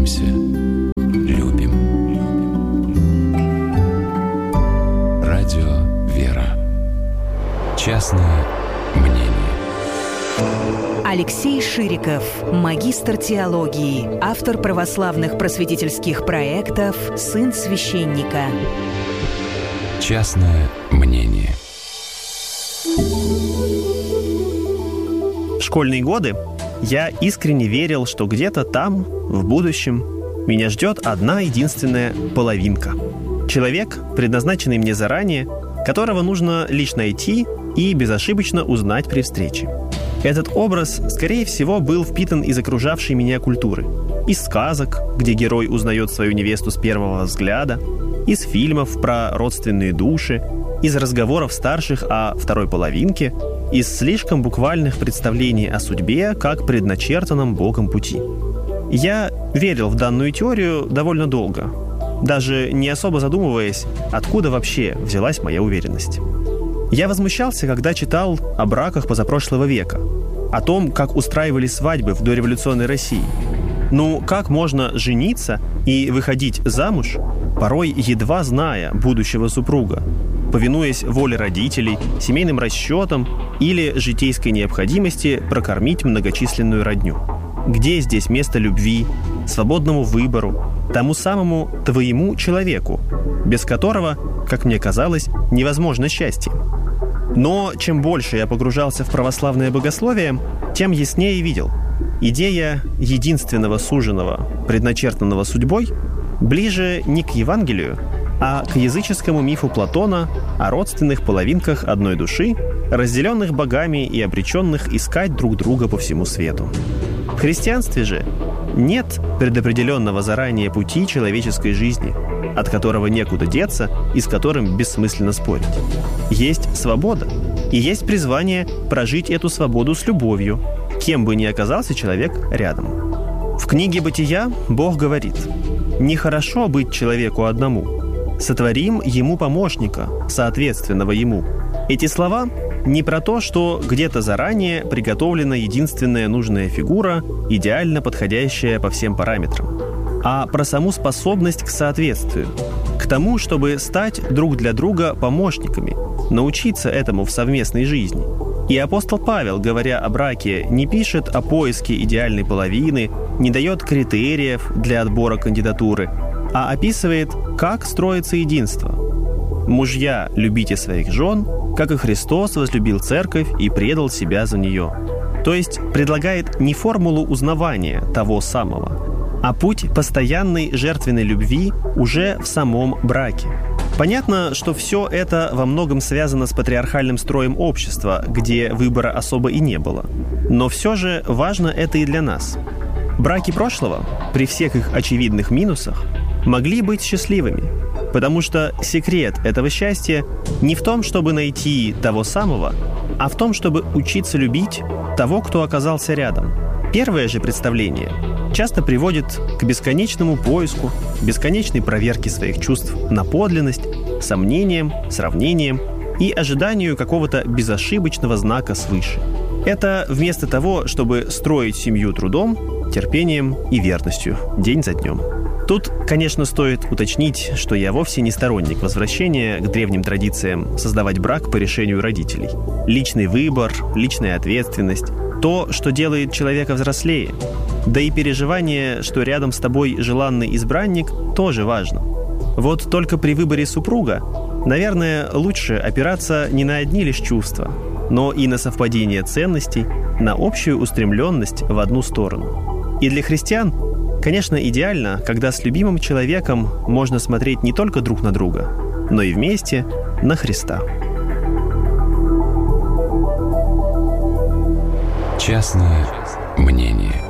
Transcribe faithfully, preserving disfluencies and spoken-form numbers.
Радуемся, любим. Радио «Вера». Частное мнение. Алексей Шириков, магистр теологии, автор православных просветительских проектов «Сын священника». Частное мнение. В школьные годы я искренне верил, что где-то там, в будущем, меня ждет одна единственная половинка. Человек, предназначенный мне заранее, которого нужно лишь найти и безошибочно узнать при встрече. Этот образ, скорее всего, был впитан из окружавшей меня культуры. Из сказок, где герой узнает свою невесту с первого взгляда, из фильмов про родственные души, из разговоров старших о второй половинке, из слишком буквальных представлений о судьбе как предначертанном Богом пути. Я верил в данную теорию довольно долго, даже не особо задумываясь, откуда вообще взялась моя уверенность. Я возмущался, когда читал о браках позапрошлого века, о том, как устраивали свадьбы в дореволюционной России. Ну, как можно жениться и выходить замуж, порой едва зная будущего супруга, повинуясь воле родителей, семейным расчетам или житейской необходимости прокормить многочисленную родню? Где здесь место любви, свободному выбору, тому самому твоему человеку, без которого, как мне казалось, невозможно счастье? Но чем больше я погружался в православное богословие, тем яснее видел. Идея единственного суженого, предначертанного судьбой, ближе не к Евангелию, а к языческому мифу Платона о родственных половинках одной души, разделенных богами и обреченных искать друг друга по всему свету. В христианстве же нет предопределенного заранее пути человеческой жизни, от которого некуда деться и с которым бессмысленно спорить. Есть свобода, и есть призвание прожить эту свободу с любовью, кем бы ни оказался человек рядом. В книге «Бытия» Бог говорит: «Нехорошо быть человеку одному. Сотворим ему помощника, соответственного ему». Эти слова не про то, что где-то заранее приготовлена единственная нужная фигура, идеально подходящая по всем параметрам, а про саму способность к соответствию, к тому, чтобы стать друг для друга помощниками, научиться этому в совместной жизни. И апостол Павел, говоря о браке, не пишет о поиске идеальной половины, не дает критериев для отбора кандидатуры, а описывает, как строится единство. «Мужья, любите своих жен, как и Христос возлюбил церковь и предал себя за нее». То есть предлагает не формулу узнавания того самого, а путь постоянной жертвенной любви уже в самом браке. Понятно, что все это во многом связано с патриархальным строем общества, где выбора особо и не было. Но все же важно это и для нас. Браки прошлого, при всех их очевидных минусах, могли быть счастливыми, потому что секрет этого счастья не в том, чтобы найти того самого, а в том, чтобы учиться любить того, кто оказался рядом. Первое же представление часто приводит к бесконечному поиску, бесконечной проверке своих чувств на подлинность, сомнениям, сравнениям и ожиданию какого-то безошибочного знака свыше. Это вместо того, чтобы строить семью трудом, терпением и верностью, день за днем. Тут, конечно, стоит уточнить, что я вовсе не сторонник возвращения к древним традициям создавать брак по решению родителей. Личный выбор, личная ответственность – то, что делает человека взрослее. Да и переживание, что рядом с тобой желанный избранник, тоже важно. Вот только при выборе супруга, наверное, лучше опираться не на одни лишь чувства, но и на совпадение ценностей, на общую устремленность в одну сторону. И для христиан, конечно, идеально, когда с любимым человеком можно смотреть не только друг на друга, но и вместе на Христа. Частное мнение.